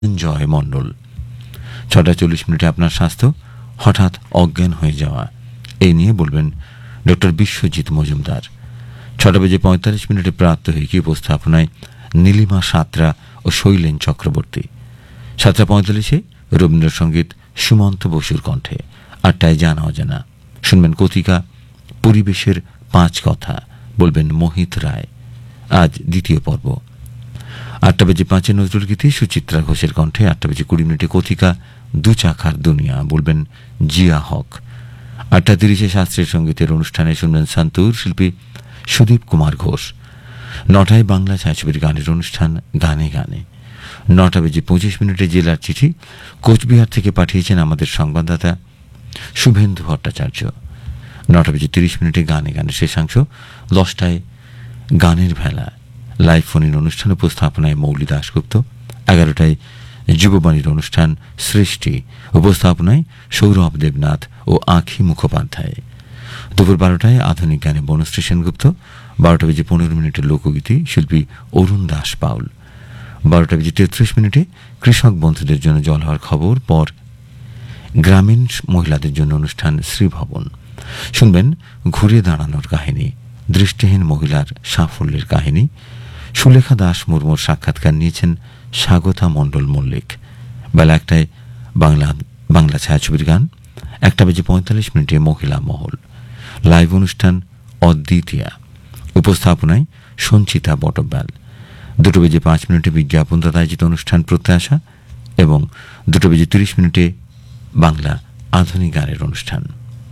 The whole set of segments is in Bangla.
জয় মণ্ডল। 6:40 আপনার স্বাস্থ্য, হঠাৎ অজ্ঞান হয়ে যাওয়া, এই নিয়ে বলবেন ডক্টর বিশ্বজিৎ মজুমদার। 6:45 প্রাত্যহিকী উপস্থাপনায় নীলিমা সাঁতরা ও শৈলেন চক্রবর্তী। 7:45 রবীন্দ্রসঙ্গীত সুমন্ত বসুর কণ্ঠে। 8টায় জানা অজানা শুনবেন কতিকা পরিবেশের 5 কথা, বলবেন মোহিত রায়। আজ দ্বিতীয় পর্ব। 8:05 নজরুল গীতি সুচিত্রা ঘোষের কণ্ঠে। 8:20 কতিকা দু চাকার দুনিয়া, বলবেন জিয়া হক। 8:30 শাস্ত্রীয় সঙ্গীতের অনুষ্ঠানে শুনবেন সন্তুর শিল্পী সুদীপ কুমার ঘোষ। 9টায় বাংলা ছায়াছবির গানের অনুষ্ঠান গানে গানে। 9:25 জেলার চিঠি কোচবিহার থেকে পাঠিয়েছেন আমাদের সংবাদদাতা শুভেন্দু ভট্টাচার্য। 9:30 গানে গানে শেষাংশ। 10টায় গানের ভেলা লাইভ ফোন-ইন অনুষ্ঠান উপস্থাপনায় মৌলি দাশগুপ্ত। 11টায় যুববাণীর অনুষ্ঠান সৃষ্টি উপস্থাপনায় সৌরভ দেবনাথ ও আঁখি মুখোপাধ্যায়। দুপুর 12টায় আধুনিক গানে বনশ্রী সেনগুপ্ত। 12:15 লোকগীতি শিল্পী অরুণ দাস পাউল। 12:33 কৃষক বন্ধুদের জন্য জল হওয়ার খবর, পর গ্রামীণ মহিলাদের জন্য অনুষ্ঠান শ্রীভবন। শুনবেন ঘুরে দাঁড়ানোর কাহিনী, দৃষ্টিহীন মহিলার সাফল্যের কাহিনী। সুলেখা দাস মুর্মুর সাক্ষাৎকার নিয়েছেন স্বাগতা মণ্ডল মল্লিক। বেলা 1টায় বাংলা ছায়াছবির গান। 1:45 মহিলা মহল লাইভ অনুষ্ঠান অদ্বিতীয়া উপস্থাপনায় সঞ্চিতা বটব্যাল। 2:05 বিজ্ঞাপন আয়োজিত অনুষ্ঠান প্রত্যাশা এবং 2:30 বাংলা আধুনিক গানের অনুষ্ঠান।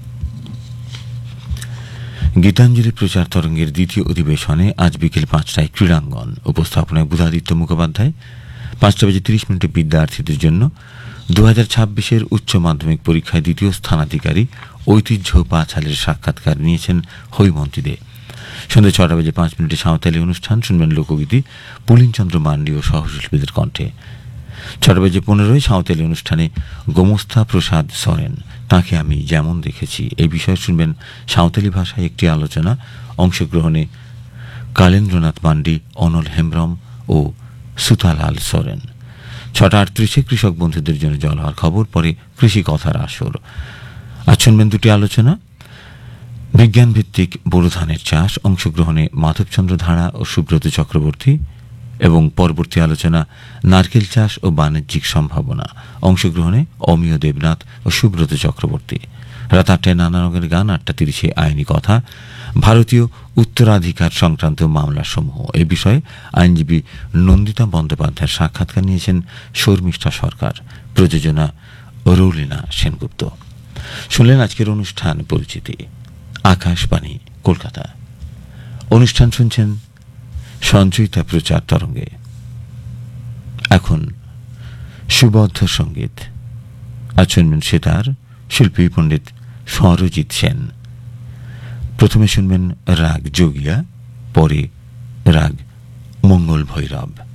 গীতাঞ্জলি প্রচার তরঙ্গের দ্বিতীয় অধিবেশনে আজ বিকেল 5টায় ক্রীড়াঙ্গন উপস্থাপনায় বুধাদিত্য মুখোপাধ্যায়। 5:30 বিদ্যার্থীদের জন্য 2026 উচ্চ মাধ্যমিক পরীক্ষায় দ্বিতীয় স্থানাধিকারী ঐতিহ্য পাঁচালের সাক্ষাৎকার নিয়েছেন হৈমন্তী দে। সন্ধ্যে 6:05 সাঁওতালি অনুষ্ঠান শুনবেন লোকগীতি পুলিনচন্দ্র মান্ডি ও সহশিল্পীদের কণ্ঠে। 6:15 সাঁওতালি অনুষ্ঠানে গোমস্তা প্রসাদ সরেন, তাকে আমি যেমন দেখেছি, এই বিষয়ে শুনবেন সাঁওতালি ভাষায় একটি আলোচনা। অংশগ্রহণে কালেন্দ্রনাথ মান্ডি, অনল হেমব্রম ও সুতালাল সরেন। 6:38 কৃষক বন্ধুদের জন্য জল হওয়ার খবর, পরে কৃষি কথার আসর। আজ শুনবেন দুটি আলোচনা। বিজ্ঞান ভিত্তিক বোরো ধানের চাষ, অংশগ্রহণে মাধবচন্দ্র ধারা ও সুব্রত চক্রবর্তী, এবং পরবর্তী আলোচনা নারকেল চাষ ও বাণিজ্যিক সম্ভাবনা, অংশগ্রহণে অমিয় দেবনাথ ও সুব্রত চক্রবর্তী। রাত 8টায় নানা রঙের গান। 8:30 আইনি কথা, ভারতীয় উত্তরাধিকার সংক্রান্ত মামলাসমূহ, এই বিষয়ে আইনজীবী নন্দিতা বন্দ্যোপাধ্যায়ের সাক্ষাৎকার নিয়েছেন শর্মিষ্ঠা সরকার। প্রযোজনা রৌলিনা সেনগুপ্ত। শুনলেন আজকের অনুষ্ঠান পরিচিতি, আকাশবাণী কলকাতা। অনুষ্ঠান শুনছেন সঞ্চয়িতা প্রচার তরঙ্গে। এখন সুবদ্ধ সঙ্গীত। আজ শুনবেন সেতার শিল্পী পণ্ডিত সরজিৎ সেন। প্রথমে শুনবেন রাগ যোগিয়া, পরে রাগ মঙ্গল ভৈরব।